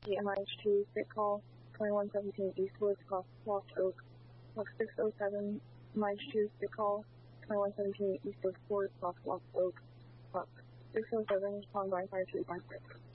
MIH2 State Call 2117 Eastwood, Lost Oak. Block 607, MIH2 State Call 2117 Eastwood Fort, Lost Oak. Block 607, respond by fire 256.